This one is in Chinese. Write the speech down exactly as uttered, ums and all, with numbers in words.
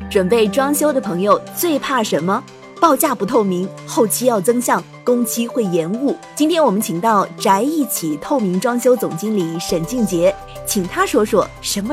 准备装修的朋友最怕什么？报价不透明，后期要增项，工期会延误。今天我们请到宅一起透明装修总经理沈静杰，请他说说什么